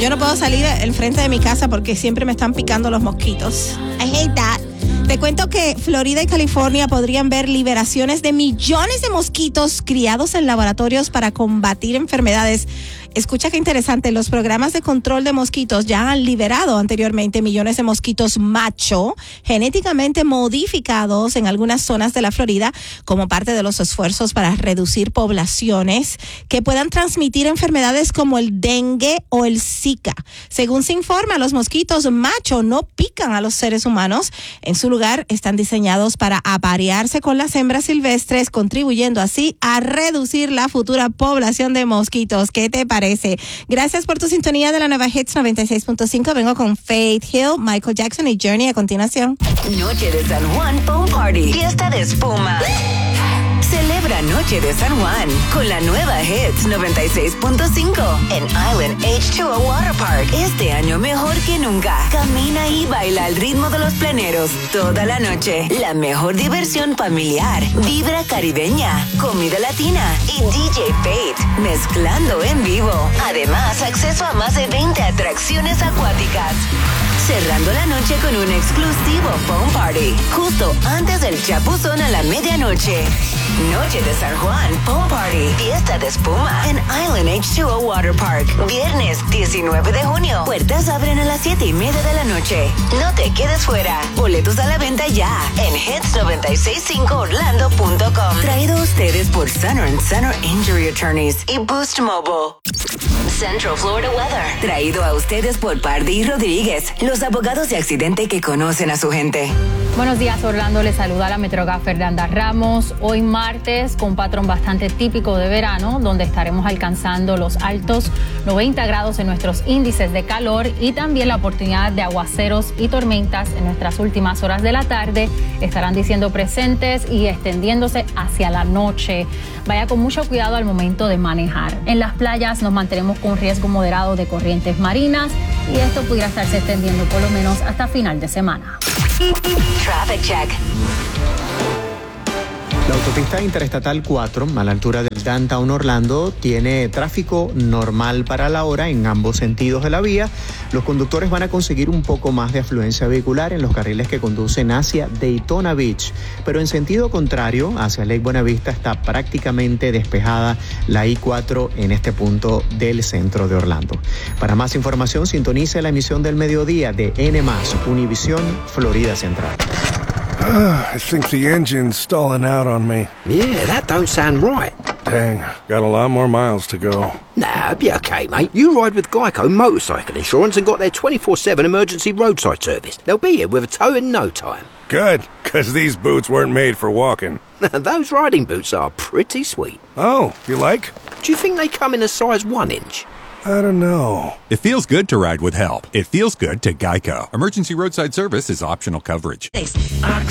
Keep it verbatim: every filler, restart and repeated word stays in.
yo no puedo salir al frente de mi casa porque siempre me están picando los mosquitos. I hate that. Te cuento que Florida y California podrían ver liberaciones de millones de mosquitos criados en laboratorios para combatir enfermedades. Escucha qué interesante, los programas de control de mosquitos ya han liberado anteriormente millones de mosquitos macho genéticamente modificados en algunas zonas de la Florida como parte de los esfuerzos para reducir poblaciones que puedan transmitir enfermedades como el dengue o el Zika. Según se informa, los mosquitos macho no pican a los seres humanos. En su lugar, están diseñados para aparearse con las hembras silvestres, contribuyendo así a reducir la futura población de mosquitos. ¿Qué te parece? Gracias por tu sintonía de la nueva Hits noventa y seis punto cinco. Vengo con Faith Hill, Michael Jackson y Journey a continuación. Noche de San Juan Foam Party. Fiesta de espuma. Celebra Noche de San Juan con la nueva Hits noventa y seis punto cinco en Island H dos O Water Park. Este año mejor que nunca. Camina y baila al ritmo de los pleneros toda la noche. La mejor diversión familiar, vibra caribeña, comida latina y D J Fate mezclando en vivo. Además, acceso a más de veinte atracciones acuáticas. Cerrando la noche con un exclusivo Foam Party justo antes del chapuzón a la medianoche. Noche de San Juan Foam Party, fiesta de espuma en Island H dos O Water Park. Viernes diecinueve de junio. Puertas abren a las siete y media de la noche. No te quedes fuera. Boletos a la venta ya en hits nueve seis cinco orlando punto com. Traído a ustedes por Center and Center Injury Attorneys y Boost Mobile. Central Florida Weather. Traído a ustedes por Pardí Rodríguez, los abogados de accidente que conocen a su gente. Buenos días, Orlando. Les saluda la metróloga Fernanda Ramos. Hoy martes con un patrón bastante típico de verano, donde estaremos alcanzando los altos noventa grados en nuestros índices de calor y también la oportunidad de aguaceros y tormentas en nuestras últimas horas de la tarde estarán diciendo presentes y extendiéndose hacia la noche. Vaya con mucho cuidado al momento de manejar. En las playas nos mantenemos con riesgo moderado de corrientes marinas y esto pudiera estarse extendiendo por lo menos hasta final de semana. Traffic Check. La autopista interestatal cuatro, a la altura del Downtown Orlando, tiene tráfico normal para la hora en ambos sentidos de la vía. Los conductores van a conseguir un poco más de afluencia vehicular en los carriles que conducen hacia Daytona Beach, pero en sentido contrario, hacia Lake Buena-Vista, está prácticamente despejada la I cuatro en este punto del centro de Orlando. Para más información, sintonice la emisión del mediodía de N más, Univisión, Florida Central. Uh, I think the engine's stalling out on me. Yeah, that don't sound right. Dang, got a lot more miles to go. Nah, be okay, mate. You ride with Geico Motorcycle Insurance and got their twenty-four seven emergency roadside service. They'll be here with a tow in no time. Good, because these boots weren't made for walking. Those riding boots are pretty sweet. Oh, you like? Do you think they come in a size one inch? I don't know. It feels good to ride with help. It feels good to Geico. Emergency roadside service is optional coverage.